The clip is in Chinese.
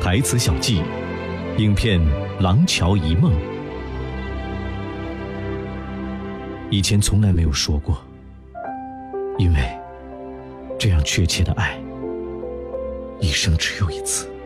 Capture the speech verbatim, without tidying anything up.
台词小记，影片《廊桥遗梦》。以前从来没有说过，因为这样确切的爱，一生只有一次。